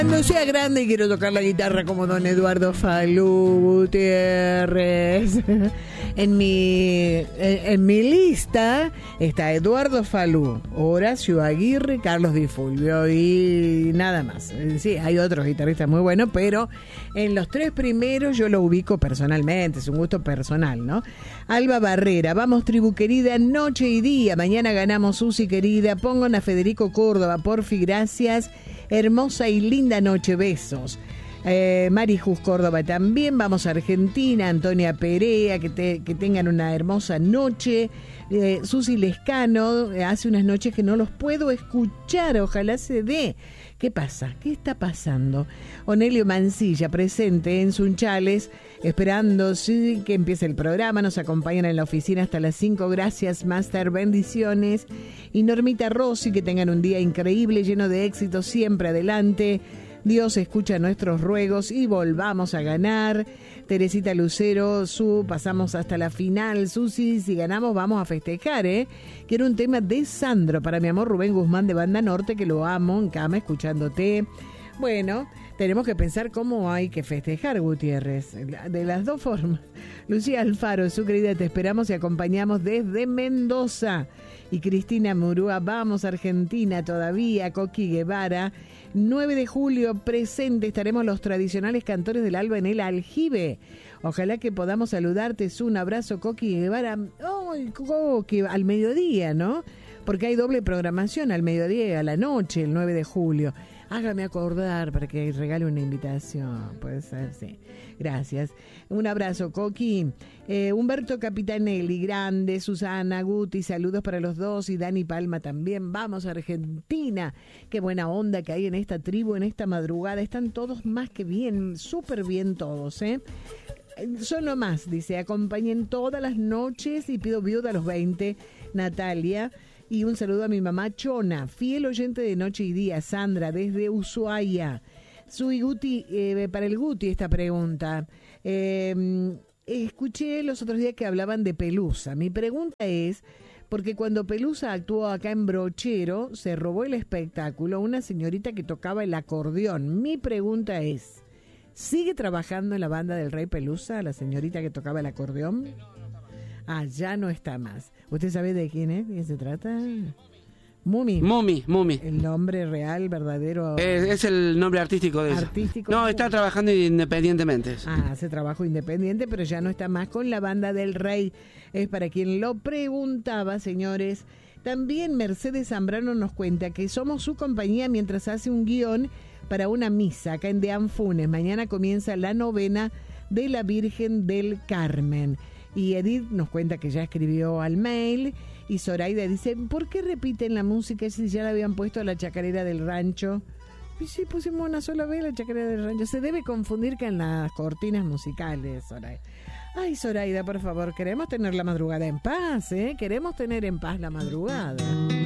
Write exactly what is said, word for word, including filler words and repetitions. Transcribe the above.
Cuando sea grande y quiero tocar la guitarra como don Eduardo Falú Gutiérrez. En mi, en, en mi lista está Eduardo Falú, Horacio Aguirre, Carlos Di Fulvio y nada más. Sí, hay otros guitarristas muy buenos, pero en los tres primeros yo lo ubico personalmente, es un gusto personal, ¿no? Alba Barrera, vamos tribu querida, noche y día, mañana ganamos Susi querida, pongan a Federico Córdoba, porfi, gracias, hermosa y linda noche, besos. Eh, Marijus Córdoba también, vamos a Argentina, Antonia Perea, que, te, que tengan una hermosa noche. eh, Susi Lescano, eh, hace unas noches que no los puedo escuchar, ojalá se dé. ¿Qué pasa? ¿Qué está pasando? Onelio Mancilla, presente en Sunchales, esperando sí, que empiece el programa, nos acompañan en la oficina hasta las cinco, gracias Master, bendiciones. Y Normita Rossi, que tengan un día increíble, lleno de éxito, siempre adelante. Dios escucha nuestros ruegos y volvamos a ganar. Teresita Lucero, su, pasamos hasta la final. Susi, si ganamos vamos a festejar, ¿eh? Quiero un tema de Sandro para mi amor Rubén Guzmán de Banda Norte, que lo amo, en cama, escuchándote. Bueno, tenemos que pensar cómo hay que festejar, Gutiérrez, de las dos formas. Lucía Alfaro, su querida, te esperamos y acompañamos desde Mendoza. Y Cristina Murúa, vamos Argentina todavía. Coqui Guevara, nueve de julio, presente, estaremos los tradicionales cantores del alba en el aljibe. Ojalá que podamos saludarte. Es un abrazo, Coqui Guevara. Oh, Coqui, al mediodía, ¿no? Porque hay doble programación al mediodía y a la noche, el nueve de julio. Hágame acordar para que regale una invitación. Puede ser, sí. Gracias. Un abrazo, Coqui. Eh, Humberto Capitanelli, grande. Susana Guti, saludos para los dos. Y Dani Palma también. Vamos a Argentina. Qué buena onda que hay en esta tribu, en esta madrugada. Están todos más que bien, súper bien todos, ¿eh? Yo no más, dice, acompañen todas las noches y pido viuda a los veinte. Natalia. Y un saludo a mi mamá Chona, fiel oyente de Noche y Día, Sandra, desde Ushuaia. Soy Guti, eh, para el Guti esta pregunta. Eh, escuché los otros días que hablaban de Pelusa. Mi pregunta es, porque cuando Pelusa actuó acá en Brochero, se robó el espectáculo una señorita que tocaba el acordeón. Mi pregunta es, ¿sigue trabajando en la banda del Rey Pelusa, la señorita que tocaba el acordeón? Ah, ya no está más. ¿Usted sabe de quién es? ¿De quién se trata? Mumi. Mumi, Mumi. El nombre real, verdadero. Es, es el nombre artístico de ella. Artístico. No, está trabajando independientemente. Ah, hace trabajo independiente, pero ya no está más con la banda del Rey. Es para quien lo preguntaba, señores. También Mercedes Zambrano nos cuenta que somos su compañía mientras hace un guión para una misa acá en Deán Funes. Mañana comienza la novena de la Virgen del Carmen. Y Edith nos cuenta que ya escribió al mail. Y Zoraida dice, ¿por qué repiten la música si ya la habían puesto a la chacarera del rancho? Y sí, pusimos una sola vez la chacarera del rancho. Se debe confundir con las cortinas musicales, Zoraida. Ay, Zoraida, por favor, queremos tener la madrugada en paz, ¿eh? Queremos tener en paz la madrugada.